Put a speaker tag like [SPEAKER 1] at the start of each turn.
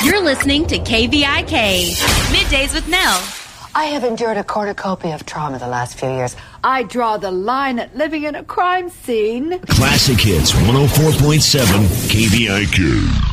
[SPEAKER 1] You're listening to KVIK, Middays with Nell.
[SPEAKER 2] I have endured a cornucopia of trauma the last few years.
[SPEAKER 3] I draw the line at living in a crime scene.
[SPEAKER 4] Classic Hits 104.7 KVIK.